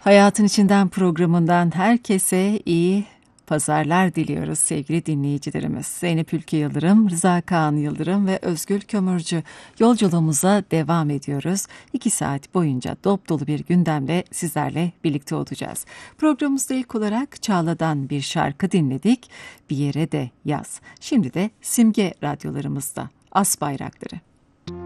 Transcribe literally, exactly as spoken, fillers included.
Hayatın İçinden programından herkese iyi pazarlar diliyoruz sevgili dinleyicilerimiz. Zeynep Ülke Yıldırım, Rıza Kaan Yıldırım ve Özgül Kömürcü yolculuğumuza devam ediyoruz. İki saat boyunca dop dolu bir gündemle sizlerle birlikte olacağız. Programımızda ilk olarak Çağla'dan bir şarkı dinledik. Bir yere de yaz. Şimdi de Simge radyolarımızda As Bayrakları.